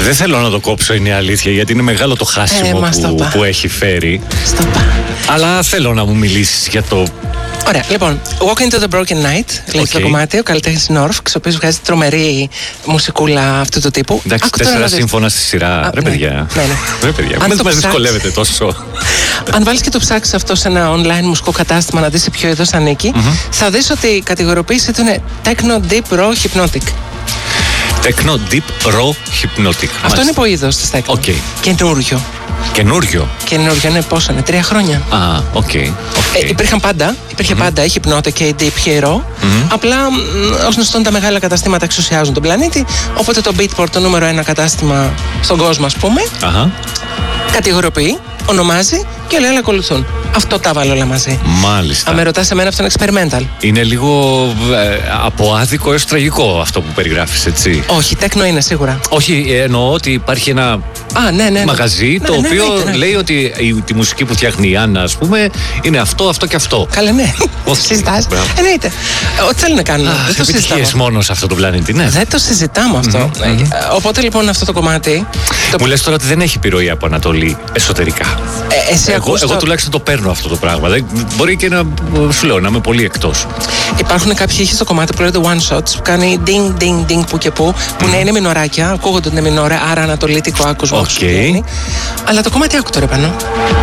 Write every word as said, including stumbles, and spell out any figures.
Δεν θέλω να το κόψω, είναι η αλήθεια, γιατί είναι μεγάλο το χάσιμο Ε, που, που έχει φέρει. Στο πά. Αλλά θέλω να μου μιλήσεις για το... Ωραία, λοιπόν, Walk into the Broken Night, λέει Okay. το κομμάτι, ο καλλιτέχνης Νόρφξ, ο οποίος βγάζει τρομερή μουσικούλα αυτού του τύπου. Εντάξει, Άκου τώρα τέσσερα να δεις. σύμφωνα στη σειρά. Α, Ρε ναι. παιδιά. Ναι, ναι. Ρε παιδιά. Αν Μην το με ψάξεις- δυσκολεύετε τόσο. Αν βάλεις και το ψάξεις αυτό σε ένα online μουσικό κατάστημα να δεις σε ποιο είδος ανήκει, Mm-hmm. θα δεις ότι η κατηγοριοποίηση του είναι Techno Deep Raw Hypnotic. Techno Deep Raw Hypnotic. Αυτό είναι από είδος της Techno. Οκ. Καινούριο. Καινούριο. Καινούριο είναι πόσο είναι, τρία χρόνια. Α, οκ. οκ. Ε, υπήρχαν πάντα, υπήρχε πάντα η Hypnotic και η Deep Hero. Απλά, μ, ως γνωστόν, τα μεγάλα καταστήματα εξουσιάζουν τον πλανήτη. Οπότε το Beatport, το νούμερο ένα κατάστημα στον κόσμο, ας πούμε, Αχα. κατηγοριοποιεί, ονομάζει και όλοι άλλοι ακολουθούν. Αυτό τα βάλω όλα μαζί. Μάλιστα. Αν με ρωτάς εμένα, αυτό είναι experimental. Είναι λίγο ε, από άδικο έως τραγικό αυτό που περιγράφεις, έτσι. Όχι, τέκνο είναι σίγουρα. Όχι, ε, εννοώ ότι υπάρχει ένα Α, ναι, ναι. ναι. μαγαζί Ναι, το ναι, οποίο εννοείται, ναι. λέει ότι η, τη μουσική που φτιάχνει η Άννα, ας πούμε, είναι αυτό, αυτό και αυτό. Καλέ, ναι. Όχι, Συζητάς. μπράβο. Εννοείται. Ε, Ό,τι θέλουν να κάνουν. Δεν το συζητάμε. Επιτυχίες μόνο σε αυτό το πλανήτη, ναι. Δεν το συζητάμε αυτό. Ε, Οπότε λοιπόν αυτό το κομμάτι. Το... Μου λες τώρα ότι δεν έχει επιρροή από Ανατολή εσωτερικά. Ε, εσύ Εγώ, ακούς εγώ το- τουλάχιστον το παίρνω αυτό το πράγμα. Δεν, μπορεί και να σου λέω να είμαι πολύ εκτός. Υπάρχουν κάποιοι ήχοι στο κομμάτι που λέγονται one shots που κάνει ding ding ding που και που, που ναι, είναι μινωράκια, ακούγονται ότι είναι μινόρε, άρα ανατολίτικο άκουσμα. Οκ. όπως βγαίνει. Αλλά το κομμάτι άκου τώρα πάνω.